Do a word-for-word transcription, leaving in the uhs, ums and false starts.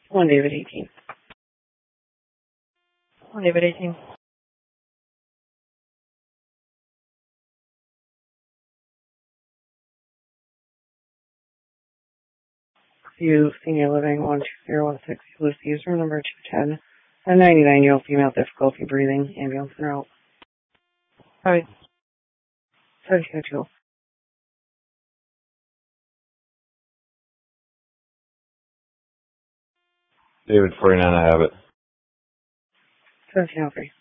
One David eighteen. One David eighteen. You senior living one two zero one six. Lucy, user number two ten. A ninety-nine year old female, difficulty breathing. Ambulance en route. Hi. Sorry, two. David forty-nine, I have it. seventeen oh three.